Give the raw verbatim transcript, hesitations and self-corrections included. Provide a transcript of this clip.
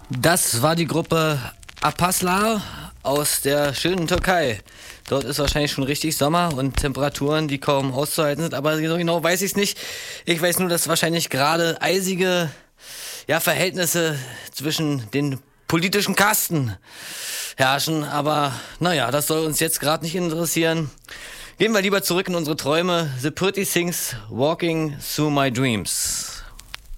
Das war die Gruppe Apaslar aus der schönen Türkei. Dort ist wahrscheinlich schon richtig Sommer und Temperaturen, die kaum auszuhalten sind, aber so genau weiß ich es nicht. Ich weiß nur, dass wahrscheinlich gerade eisige ja, Verhältnisse zwischen den politischen Kasten herrschen, aber naja, das soll uns jetzt gerade nicht interessieren. Gehen wir lieber zurück in unsere Träume. The Pretty Things Walking Through My Dreams.